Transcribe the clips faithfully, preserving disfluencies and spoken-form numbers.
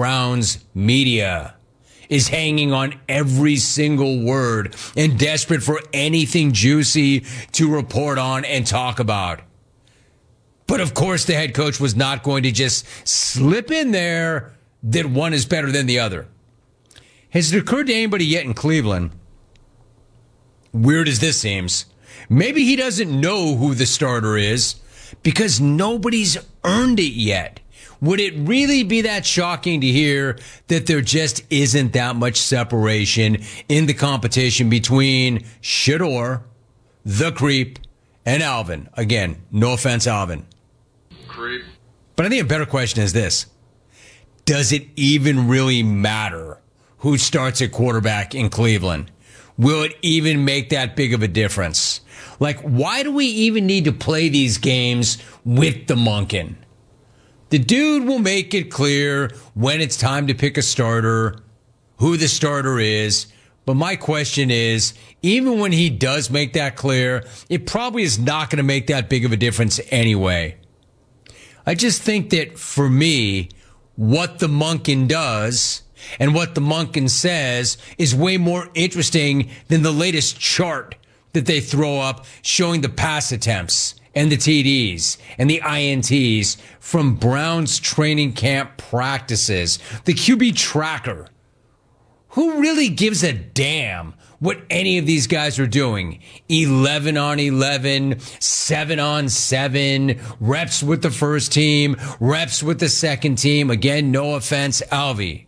Browns media is hanging on every single word and desperate for anything juicy to report on and talk about. But of course, the head coach was not going to just slip in there that one is better than the other. Has it occurred to anybody yet in Cleveland, weird as this seems, maybe he doesn't know who the starter is because nobody's earned it yet? Would it really be that shocking to hear that there just isn't that much separation in the competition between Shedeur, the Creep, and Alvin? Again, no offense, Alvin. Creep. But I think a better question is this. Does it even really matter who starts at quarterback in Cleveland? Will it even make that big of a difference? Like, why do we even need to play these games with the Monken? The dude will make it clear when it's time to pick a starter, who the starter is. But my question is, even when he does make that clear, it probably is not going to make that big of a difference anyway. I just think that for me, what the Monken does and what the Monken says is way more interesting than the latest chart that they throw up showing the pass attempts and the T Ds and the I N Ts from Browns training camp practices. The Q B tracker. Who really gives a damn what any of these guys are doing? eleven on eleven, seven on seven, reps with the first team, reps with the second team. Again, no offense, Alvy.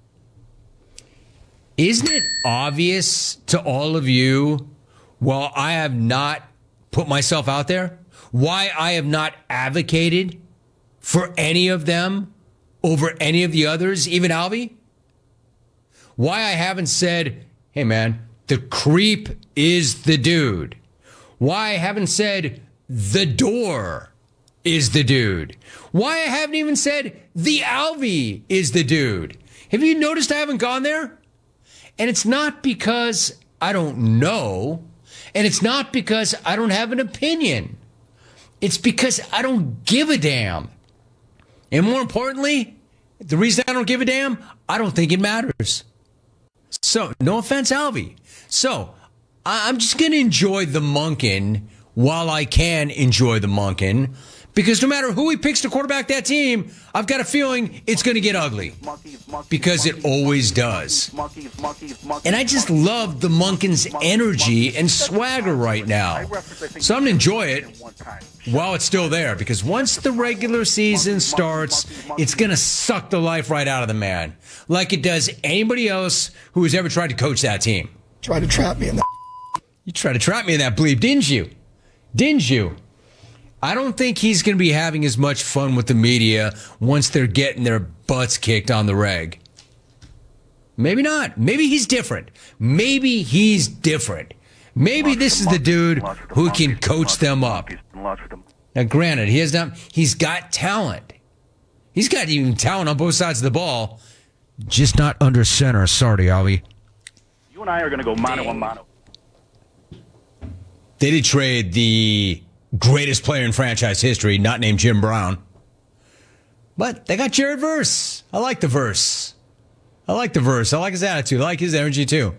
Isn't it obvious to all of you, while I have not put myself out there, why I have not advocated for any of them over any of the others, even Alvy? Why I haven't said, hey man, the Creep is the dude. Why I haven't said the Door is the dude. Why I haven't even said the Alvy is the dude. Have you noticed I haven't gone there? And it's not because I don't know, and it's not because I don't have an opinion. It's because I don't give a damn. And more importantly, the reason I don't give a damn, I don't think it matters. So, no offense, Alvy. So, I'm just going to enjoy the Monken while I can enjoy the Monken. Because no matter who he picks to quarterback that team, I've got a feeling it's going to get ugly. Because it always does. And I just love the Monken's energy and swagger right now. So I'm going to enjoy it while it's still there. Because once the regular season starts, it's going to suck the life right out of the man. Like it does anybody else who has ever tried to coach that team. Try to trap me in that. You tried to trap me in that bleep, didn't you? Didn't you? I don't think he's going to be having as much fun with the media once they're getting their butts kicked on the reg. Maybe not. Maybe he's different. Maybe he's different. Maybe this is the dude who can coach them up. Now, granted, he has not, he's got talent. He's got even talent on both sides of the ball, just not under center. Sorry, Alvy. You and I are going to go mano a mano. They did trade the greatest player in franchise history, not named Jim Brown. But they got Jared Verse. I like the Verse. I like the Verse. I like his attitude. I like his energy, too.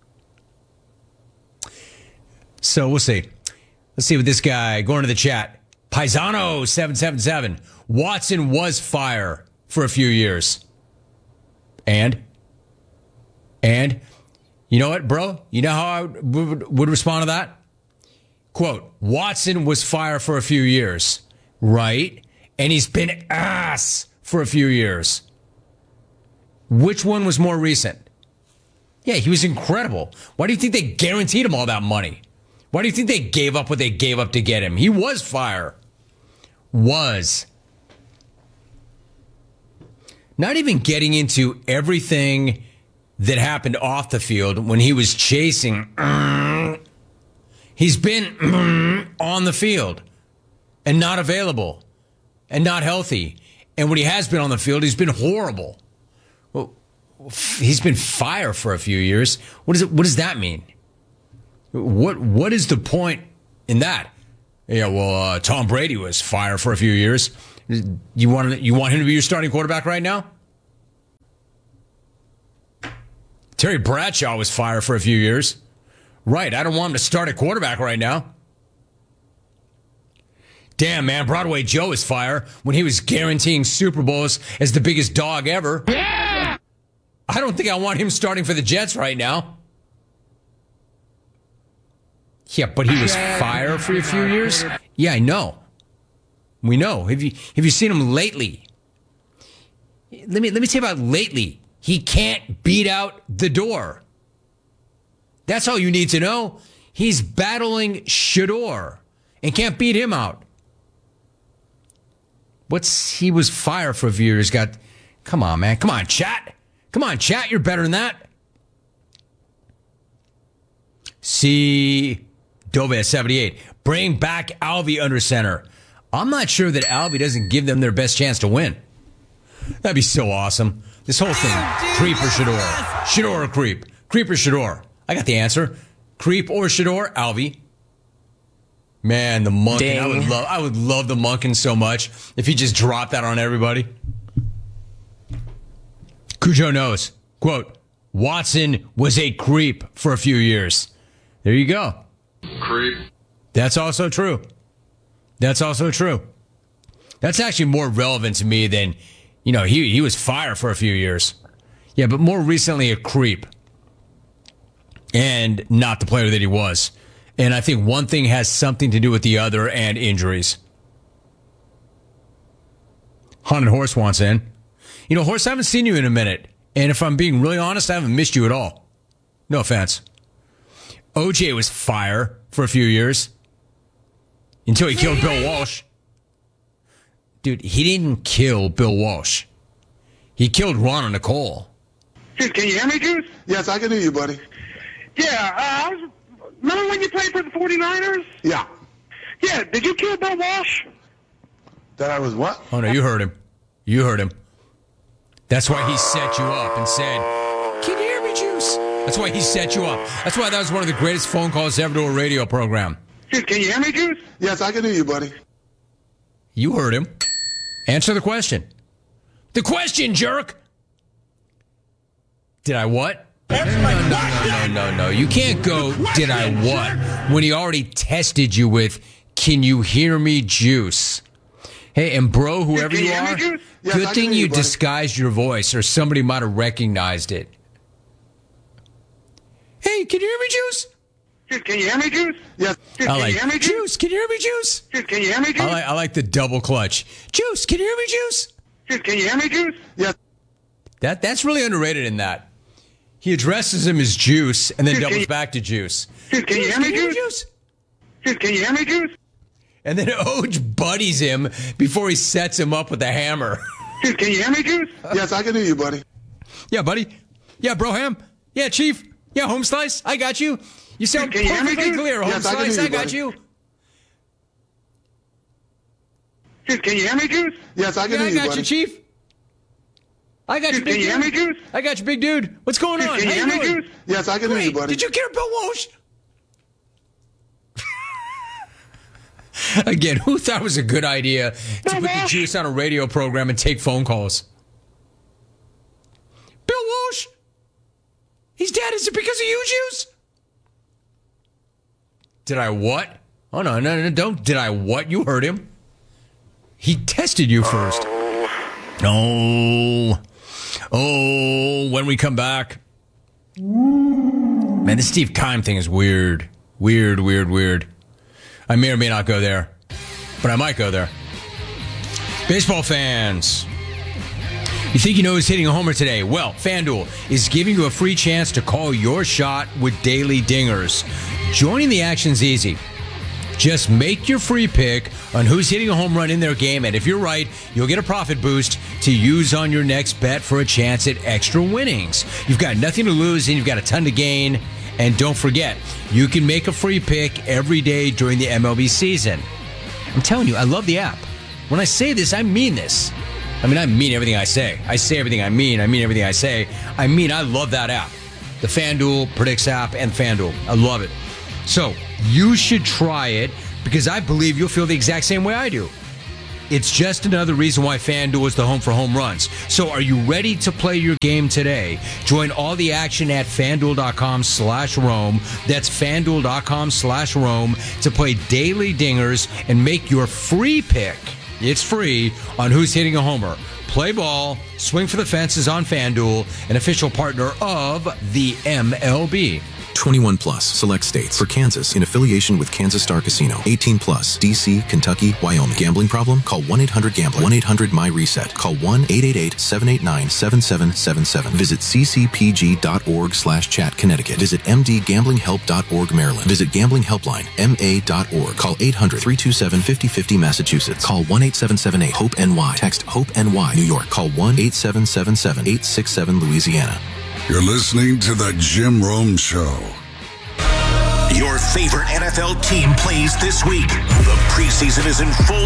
So we'll see. Let's see what this guy, going to the chat. Paisano seven seven seven. Watson was fire for a few years. And? And? You know what, bro? You know how I would, would respond to that? Quote, Watson was fire for a few years, right? And he's been ass for a few years. Which one was more recent? Yeah, he was incredible. Why do you think they guaranteed him all that money? Why do you think they gave up what they gave up to get him? He was fire. Was. Not even getting into everything that happened off the field when he was chasing. He's been on the field and not available and not healthy. And when he has been on the field, he's been horrible. Well, he's been fire for a few years. What does it? What does that mean? What What is the point in that? Yeah, well, uh, Tom Brady was fire for a few years. You want you want him to be your starting quarterback right now? Terry Bradshaw was fire for a few years. Right, I don't want him to start at quarterback right now. Damn, man, Broadway Joe is fire when he was guaranteeing Super Bowls as the biggest dog ever. Yeah! I don't think I want him starting for the Jets right now. Yeah, but he was fire for a few years? Yeah, I know. We know. Have you have you seen him lately? Let me let me tell you about lately. He can't beat out the door. That's all you need to know. He's battling Shador and can't beat him out. What's he was fire for a few years? Got, come on, man. Come on, chat. Come on, chat. You're better than that. See, Dove seventy-eight. Bring back Alvy under center. I'm not sure that Alvy doesn't give them their best chance to win. That'd be so awesome. This whole thing, creep or Shador, Shador or creep, creep or Shador. I got the answer. Creep or Shador, Alvy. Man, the Monken. Dang. I would love I would love the Monken so much if he just dropped that on everybody. Cujo knows. Quote, Watson was a creep for a few years. There you go. Creep. That's also true. That's also true. That's actually more relevant to me than, you know, he he was fire for a few years. Yeah, but more recently a creep. And not the player that he was. And I think one thing has something to do with the other and injuries. Haunted Horse wants in. You know, Horse, I haven't seen you in a minute. And if I'm being really honest, I haven't missed you at all. No offense. O J was fire for a few years. Until he killed Bill Walsh. Dude, he didn't kill Bill Walsh. He killed Ron and Nicole. Juice, can you hear me, Juice? Yes, I can hear you, buddy. Yeah, uh, I was, remember when you played for the forty-niners? Yeah. Yeah, did you kill Bill Walsh? That I was what? Oh, no, you heard him. You heard him. That's why he set you up and said, can you hear me, Juice? That's why he set you up. That's why that was one of the greatest phone calls ever to a radio program. Juice, can you hear me, Juice? Yes, I can hear you, buddy. You heard him. Answer the question. The question, jerk! Did I what? No, no, no, no, no, no. You can't go, did I what, when he already tested you with, can you hear me, Juice? Hey, and bro, whoever you are, good thing you disguised your voice or somebody might have recognized it. Hey, can you hear me, Juice? Juice, can you hear me, Juice? Yes. Juice, I can like, you hear me, Juice? Juice, can you hear me, Juice? Juice, can you hear me, Juice? I like, I like the double clutch. Juice, can you hear me, Juice? Juice, can you hear me, Juice? Yes. That, that's really underrated in that. He addresses him as Juice and then Juice, doubles you, back to Juice. Juice, can you hear me, Juice? Juice? Juice, can you hear me, Juice? And then Oj buddies him before he sets him up with a hammer. Juice, can you hear me, Juice? Yes, I can hear you, buddy. Yeah, buddy. Yeah, Broham. Yeah, Chief. Yeah, Home Slice. I got you. You sound Juice, can you hear me, perfectly Juice? clear, Home Yes, I can Slice. hear I, you, got buddy. you. Juice, can you hear me, Juice? Yes, I can Yeah, hear I you, got buddy. you, Chief. I got Juice, you, big can you hear dude. me, Juice? I got you, big dude. What's going Juice, on? can you How hear you me, doing? Juice? Yes, I can hear you, Wait, buddy. did you hear Bill Walsh? Again, who thought it was a good idea to Bill put the Walsh. Juice on a radio program and take phone calls? Bill Walsh? He's dead. Is it because of you, Juice? Did I what? Oh, no, no, no, don't. Did I what? You heard him. He tested you first. Oh. Oh, when we come back. Man, this Steve Keim thing is weird. Weird, weird, weird. I may or may not go there, but I might go there. Baseball fans. You think you know who's hitting a homer today? Well, FanDuel is giving you a free chance to call your shot with daily dingers. Joining the action's easy. Just make your free pick on who's hitting a home run in their game, and if you're right, you'll get a profit boost to use on your next bet for a chance at extra winnings. You've got nothing to lose, and you've got a ton to gain. And don't forget, you can make a free pick every day during the M L B season. I'm telling you, I love the app. When I say this, I mean this. I mean, I mean everything I say. I say everything I mean. I mean everything I say. I mean, I love that app. The FanDuel Predicts app and FanDuel. I love it. So, you should try it because I believe you'll feel the exact same way I do. It's just another reason why FanDuel is the home for home runs. So are you ready to play your game today? Join all the action at FanDuel.com slash Rome. That's FanDuel.com slash Rome to play daily dingers and make your free pick. It's free on who's hitting a homer. Play ball, swing for the fences on FanDuel, an official partner of the M L B. twenty-one plus, select states. For Kansas, in affiliation with Kansas Star Casino. eighteen plus, D C, Kentucky, Wyoming. Gambling problem? Call one eight hundred gambler. one eight hundred my reset. Call one eight eight eight, seven eight nine, seven seven seven seven. Visit ccpg.org slash chat Connecticut. Visit mdgamblinghelp.org Maryland. Visit Gambling Helpline, M A dot org. Call eight hundred, three two seven, five oh five oh Massachusetts. Call one eight seven seven eight, HOPE N Y. Text HOPE N Y New York. Call one eight seven seven seven, eight six seven Louisiana. You're listening to The Jim Rome Show. Your favorite N F L team plays this week. The preseason is in full